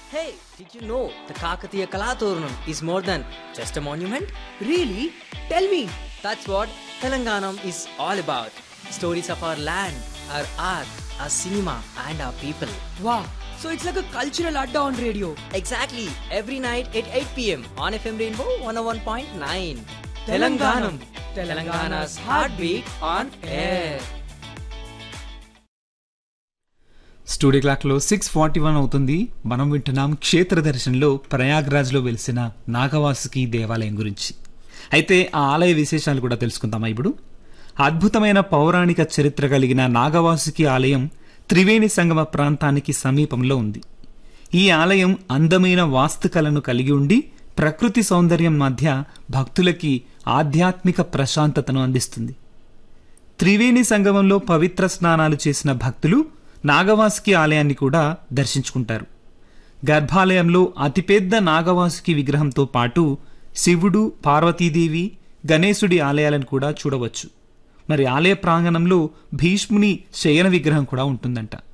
Hey, did you know the Kakatiya Kalatooranam is more than just a monument? Really? Tell me. That's what Telanganam is all about. Stories of our land, our art, our cinema, and our people. Wow. So it's like a cultural adda on radio. Exactly. Every night at 8 p.m. on FM Rainbow 101.9. Telanganam. Telangana's heartbeat on air. Studio క్లాక్లో 6:41 అవుతుంది. మనం వింటున్నాం క్షేత్ర దర్శనంలో ప్రయాగ్రాజ్లో వెలిసిన నాగవాసుకి దేవాలయం గురించి. అయితే ఆ ఆలయ విశేషాలు కూడా తెలుసుకుందామా ఇప్పుడు. అద్భుతమైన పౌరాణిక చరిత్ర కలిగిన నాగవాసుకి ఆలయం త్రివేణి సంగమ ప్రాంతానికి సమీపంలో ఉంది. ఈ ఆలయం అందమైన వాస్తుకలను కలిగి ఉండి ప్రకృతి సౌందర్యం మధ్య భక్తులకి ఆధ్యాత్మిక ప్రశాంతతను అందిస్తుంది. త్రివేణి సంగమంలో పవిత్ర స్నానాలు చేసిన భక్తులు నాగవాసుకి ఆలయాన్ని కూడా దర్శించుకుంటారు. గర్భాలయంలో అతిపెద్ద నాగవాసుకి విగ్రహంతో పాటు శివుడు, పార్వతీదేవి, గణేశుడి ఆలయాలను కూడా చూడవచ్చు. మరి ఆలయ ప్రాంగణంలో భీష్ముని శయన విగ్రహం కూడా ఉంటుందంట.